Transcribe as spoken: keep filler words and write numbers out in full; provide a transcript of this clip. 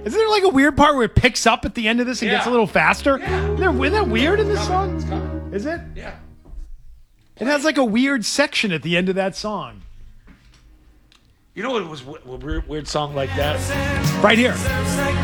Isn't there like a weird part where it picks up at the end of this and Yeah. gets a little faster? Yeah. Isn't, there, isn't that weird in this It's song? coming. It's coming. Is it? Yeah. It has like a weird section at the end of that song. You know what was a weird, weird song like that? Right here.